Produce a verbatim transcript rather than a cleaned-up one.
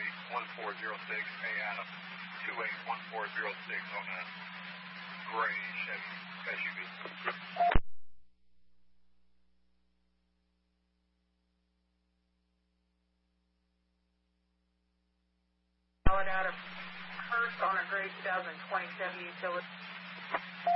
eight one four zero six. Hey, Adam, two eight one four zero six on a gray Chevy S U V. Out of Hearst on a gray two thousand twenty Chevy utility.